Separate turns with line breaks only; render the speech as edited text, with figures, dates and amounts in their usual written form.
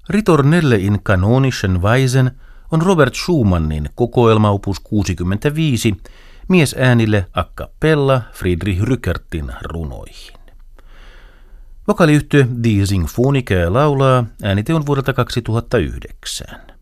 Ritornelle in kanonischen Weisen on Robert Schumannin kokoelmaopus 65 miesäänille a cappella Friedrich Rückertin runoihin. Vokaaliyhtye Die Singfoniker laulaa, äänite on vuodelta 2009.